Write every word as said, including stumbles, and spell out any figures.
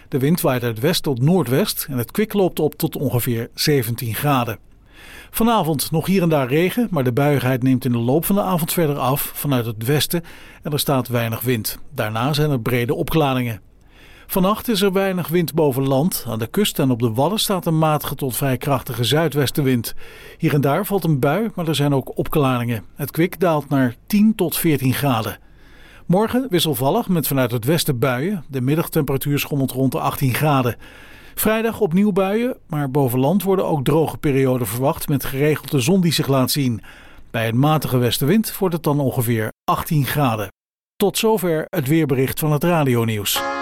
De wind waait uit west tot noordwest en het kwik loopt op tot ongeveer zeventien graden. Vanavond nog hier en daar regen, maar de buiigheid neemt in de loop van de avond verder af vanuit het westen en er staat weinig wind. Daarna zijn er brede opklaringen. Vannacht is er weinig wind boven land. Aan de kust en op de Wadden staat een matige tot vrij krachtige zuidwestenwind. Hier en daar valt een bui, maar er zijn ook opklaringen. Het kwik daalt naar tien tot veertien graden. Morgen wisselvallig met vanuit het westen buien. De middagtemperatuur schommelt rond de achttien graden. Vrijdag opnieuw buien, maar boven land worden ook droge perioden verwacht met geregeld de zon die zich laat zien. Bij een matige westenwind wordt het dan ongeveer achttien graden. Tot zover het weerbericht van het radionieuws.